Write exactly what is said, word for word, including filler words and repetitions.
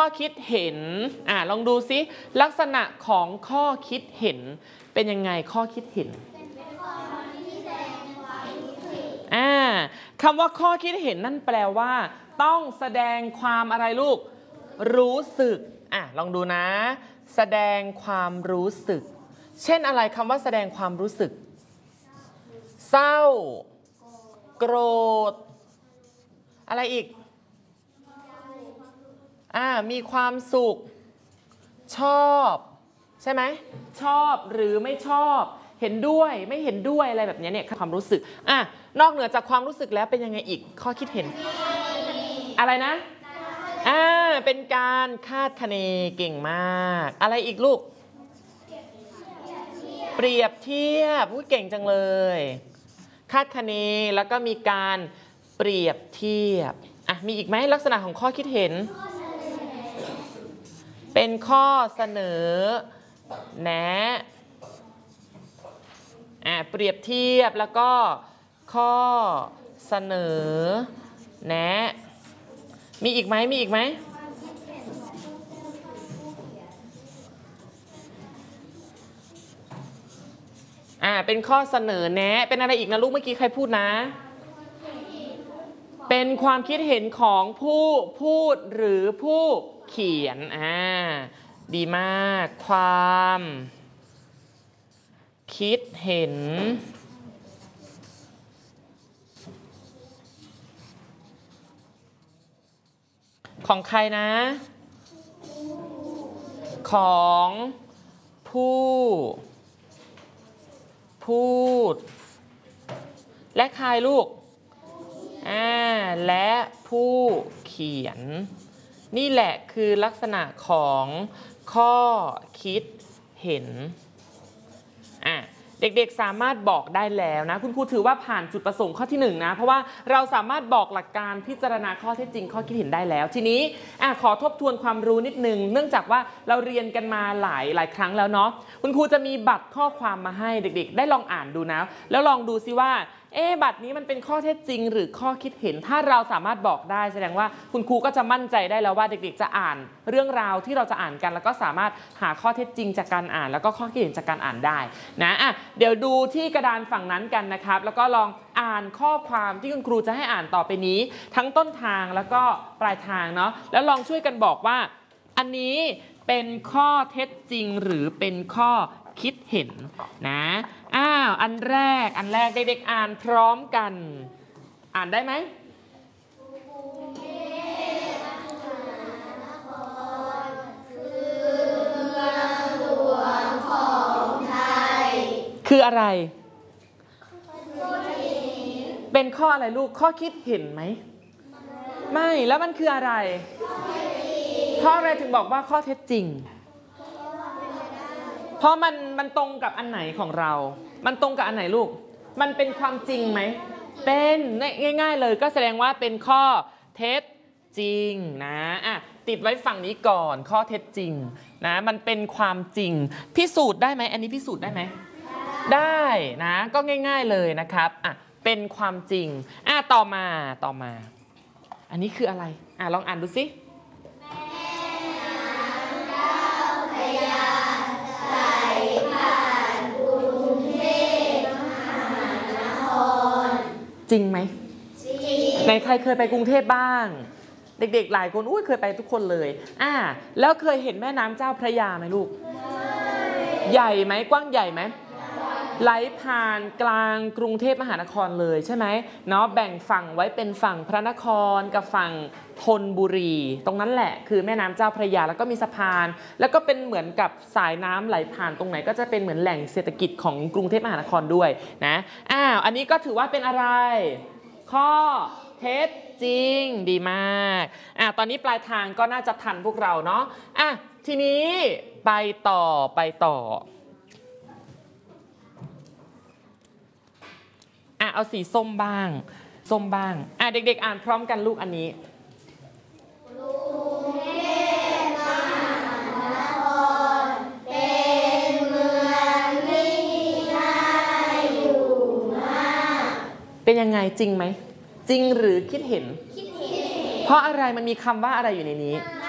คิดเห็นอ่าลองดูซิลักษณะของข้อคิดเห็นเป็นยังไงข้อคิดเห็นอ่าคำว่าข้อคิดเห็นนั่นแปลว่าต้องแสดงความอะไรลูกรู้สึกอ่ะลองดูนะแสดงความรู้สึกเช่นอะไรคำว่าแสดงความรู้สึกเศร้าโกรธอะไรอีกอ่ามีความสุขชอบใช่ไหมชอบหรือไม่ชอบเห็นด้วยไม่เห็นด้วยอะไรแบบนี้เนี่ยความรู้สึกอ่ะนอกเหนือจากความรู้สึกแล้วเป็นยังไงอีกข้อคิดเห็นอะไรนะอ่าเป็นการคาดคะเนเก่งมากอะไรอีกลูกเปรียบเทียบเก่งจังเลยคาดคะเนแล้วก็มีการเปรียบเทียบอ่ะมีอีกไหมลักษณะของข้อคิดเห็นเป็นข้อเสนอแนะอ่ะเปรียบเทียบแล้วก็ข้อเสนอแนะมีอีกไหมมีอีกไหมอ่าเป็นข้อเสนอแนะเป็นอะไรอีกนะลูกเมื่อกี้ใครพูดนะเป็นความคิดเห็นของผู้พูดหรือผู้เขียนอ่าดีมากความคิดเห็นของใครนะของผู้พูดและใครลูกอ่าและผู้เขียนนี่แหละคือลักษณะของข้อคิดเห็นอ่ะเด็กๆสามารถบอกได้แล้วนะคุณครูถือว่าผ่านจุดประสงค์ข้อที่หนึ่งนะเพราะว่าเราสามารถบอกหลักการพิจารณาข้อเท็จจริงข้อคิดเห็นได้แล้วทีนี้อ่ะขอทบทวนความรู้นิดนึงเนื่องจากว่าเราเรียนกันมาหลายหลายครั้งแล้วเนาะคุณครูจะมีบัตรข้อความมาให้เด็กๆได้ลองอ่านดูนะแล้วลองดูซิว่าเอ๊ะบัตรนี้มันเป็นข้อเท็จจริงหรือข้อคิดเห็นถ้าเราสามารถบอกได้แสดงว่าคุณครูก็จะมั่นใจได้แล้วว่าเด็กๆจะอ่านเรื่องราวที่เราจะอ่านกันแล้วก็สามารถหาข้อเท็จจริงจากการอ่านแล้วก็ข้อคิดเห็นจากการอ่านได้นะอ่ะเดี๋ยวดูที่กระดานฝั่งนั้นกันนะครับแล้วก็ลองอ่านข้อความที่คุณครูจะให้อ่านต่อไปนี้ทั้งต้นทางแล้วก็ปลายทางเนาะแล้วลองช่วยกันบอกว่าอันนี้เป็นข้อเท็จจริงหรือเป็นข้อคิดเห็นนะอ้าวอันแรกอันแรกเด็กๆอ่านพร้อมกันอ่านได้ไหมคืออะไรเป็นข้ออะไรลูกข้อคิดเห็นไหมไม่แล้วมันคืออะไรเพราะอะไรถึงบอกว่าข้อเท็จจริงเพราะมันมันตรงกับอันไหนของเรามันตรงกับอันไหนลูกมันเป็นความจริงไหมเป็นง่ายๆเลยก็แสดงว่าเป็นข้อเท็จจริงนะอ่ะติดไว้ฝั่งนี้ก่อนข้อเท็จจริงนะมันเป็นความจริงพิสูจน์ได้ไหมอันนี้พิสูจน์ได้ไหมได้นะก็ง่ายๆเลยนะครับอ่ะเป็นความจริงอ่ะต่อมาต่อมาอันนี้คืออะไรอ่ะลองอ่านดูสิจริงไหมในใครเคยไปกรุงเทพบ้างเด็กๆหลายคนอุ้ยเคยไปทุกคนเลยอ่าแล้วเคยเห็นแม่น้ำเจ้าพระยาไหมลูกใหญ่ไหมกว้างใหญ่ไหมไหลผ่านกลางกรุงเทพมหานครเลยใช่ไหมเนาะแบ่งฝั่งไว้เป็นฝั่งพระนครกับฝั่งธนบุรีตรงนั้นแหละคือแม่น้ำเจ้าพระยาแล้วก็มีสะพานแล้วก็เป็นเหมือนกับสายน้ำไหลผ่านตรงไหนก็จะเป็นเหมือนแหล่งเศรษฐกิจของกรุงเทพมหานครด้วยนะอ้าวอันนี้ก็ถือว่าเป็นอะไรข้อเท็จจริงดีมากอ่ะตอนนี้ปลายทางก็น่าจะทันพวกเราเนาะอ่ะทีนี้ไปต่อไปต่ออ่ะเอาสีส้มบ้างส้มบ้างอ่ะเด็กๆอ่านพร้อมกันลูกอันนี้กรุงเทพมหานครเป็นเมืองที่น่าอยู่มากเป็นยังไงจริงไหมจริงหรือคิดเห็นคิดเห็นเพราะอะไรมันมีคำว่าอะไรอยู่ในนี้